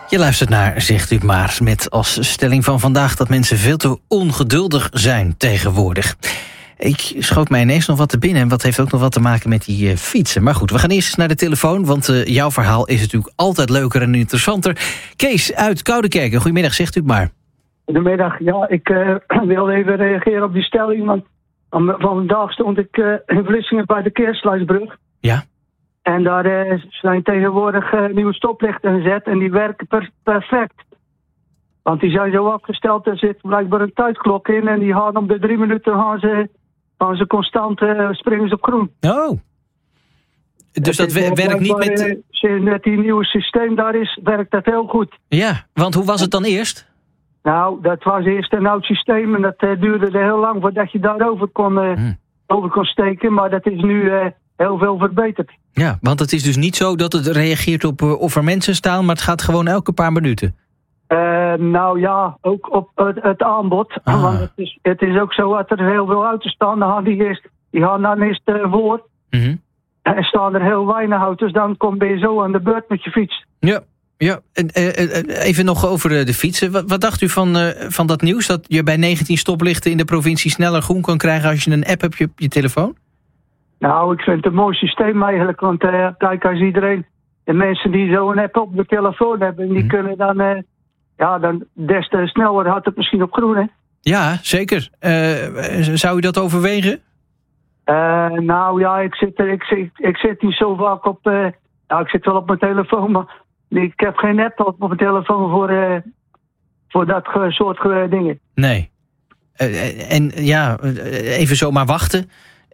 Je luistert naar Zegt u maar, met als stelling van vandaag dat mensen veel te ongeduldig zijn tegenwoordig. Ik schoot mij ineens nog wat te binnen en wat heeft ook nog wat te maken met die fietsen. Maar goed, we gaan eerst eens naar de telefoon, want jouw verhaal is natuurlijk altijd leuker en interessanter. Kees uit Koudekerken, goedemiddag, zegt u het maar. Goedemiddag, ja, ik wil even reageren op die stelling, want vandaag stond ik in Vlissingen bij de Keersluisbrug. Ja. En daar zijn tegenwoordig nieuwe stoplichten gezet en die werken perfect. Want die zijn zo afgesteld, er zit blijkbaar een tijdklok in en die gaan om de 3 minuten gaan ze constant springen ze op groen. Oh. Dus dat werkt niet met... Met die nieuwe systeem daar is, werkt dat heel goed. Ja, want hoe was het dan eerst? Nou, dat was eerst een oud systeem en dat duurde er heel lang voordat je daarover kon steken. Maar dat is nu heel veel verbeterd. Ja, want het is dus niet zo dat het reageert op of er mensen staan, maar het gaat gewoon elke paar minuten. Nou ja, ook op het aanbod. Ah. Want het is ook zo dat er heel veel auto's staan. Dan gaan dan eerst voor. Mm-hmm. En staan er heel weinig auto's, dan ben je zo aan de beurt met je fiets. Ja. Even nog over de fietsen. Wat dacht u van dat nieuws? Dat je bij 19 stoplichten in de provincie sneller groen kan krijgen als je een app hebt op je telefoon? Nou, ik vind het een mooi systeem eigenlijk. Want kijk, als iedereen, de mensen die zo'n app op de telefoon hebben, die kunnen dan des te sneller had het misschien op groen, hè? Ja, zeker. Zou u dat overwegen? Nou ja, ik zit niet zo vaak op... ik zit wel op mijn telefoon, maar ik heb geen app op mijn telefoon voor dat soort dingen. Nee. En ja, even zomaar wachten.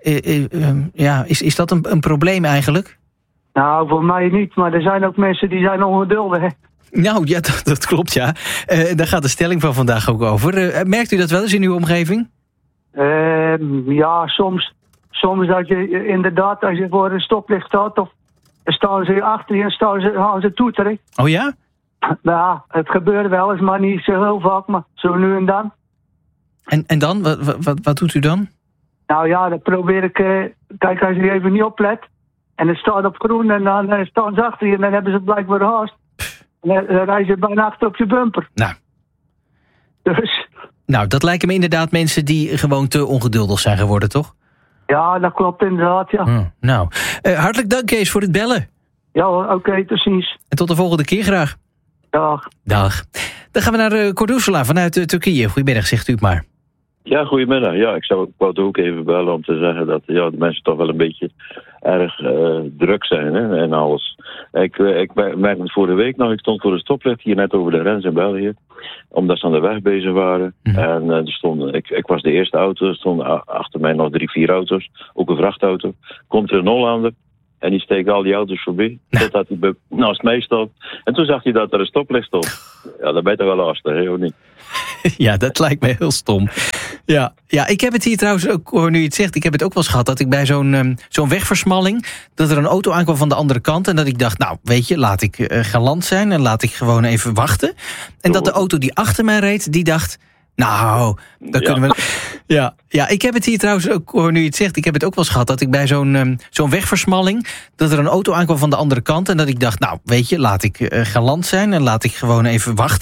Is dat een probleem eigenlijk? Nou, voor mij niet, maar er zijn ook mensen die zijn ongeduldig, hè? Nou, ja, dat klopt, ja. Daar gaat de stelling van vandaag ook over. Merkt u dat wel eens in uw omgeving? Ja, soms dat je inderdaad, als je voor een stoplicht staat, of staan ze achter je en gaan ze toeteren. Oh ja? Ja, het gebeurt wel eens, maar niet zo heel vaak, maar zo nu en dan. En dan? Wat doet u dan? Nou ja, dan probeer ik... kijk, als je even niet oplet en het staat op groen en dan staan ze achter je en dan hebben ze blijkbaar haast. En dan rijden ze bijna achter op je bumper. Nou. Dus... Nou, dat lijken me inderdaad mensen die gewoon te ongeduldig zijn geworden, toch? Ja, dat klopt inderdaad, ja. Nou, hartelijk dank Kees voor het bellen. Ja, oké, precies. En tot de volgende keer graag. Dag. Dan gaan we naar Cordusela vanuit Turkije. Goedemiddag, zegt u het maar. Ja, goedemiddag. Ja, ik wou ook even bellen om te zeggen dat de mensen toch wel een beetje erg druk zijn, hè, en alles. Ik merkte het vorige week nog, ik stond voor een stoplicht hier net over de grens in België, omdat ze aan de weg bezig waren. En ik was de eerste auto, er stonden achter mij nog 3-4 auto's, ook een vrachtauto. Komt er een Hollander en die steekt al die auto's voorbij, totdat hij naast mij stond. En toen zag hij dat er een stoplicht stond. Ja, dan ben je toch wel lastig, hè, of niet? Ja, dat lijkt me heel stom. Ja, ik heb het hier trouwens ook, nu je het zegt, ik heb het ook wel eens gehad dat ik bij zo'n wegversmalling, dat er een auto aankwam van de andere kant en dat ik dacht, nou, weet je, laat ik galant zijn en laat ik gewoon even wachten. En dat de auto die achter mij reed, die dacht, nou, dan kunnen we... Ja, ik heb het hier trouwens ook, nu je het zegt, ik heb het ook wel eens gehad dat ik bij zo'n wegversmalling, dat er een auto aankwam van de andere kant en dat ik dacht, nou, weet je, laat ik galant zijn en laat ik gewoon even wachten.